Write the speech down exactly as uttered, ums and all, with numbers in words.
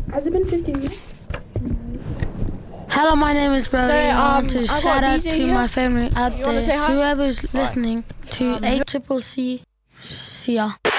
Has it been fifteen minutes? Hello, my name is Brody. Sorry, I want um, to I got shout a out D J to here. my family out You wanna there. say hi? Whoever's listening to Um, A Triple C, see ya.